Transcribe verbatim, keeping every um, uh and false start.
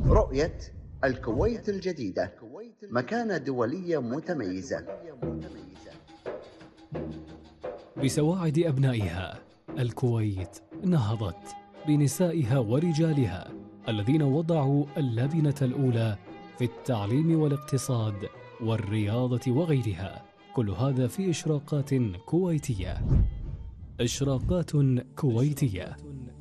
رؤية الكويت الجديدة مكانة دولية متميزة. بسواعد أبنائها الكويت نهضت بنسائها ورجالها الذين وضعوا اللبنة الأولى في التعليم والاقتصاد والرياضة وغيرها، كل هذا في إشراقات كويتية. إشراقات كويتية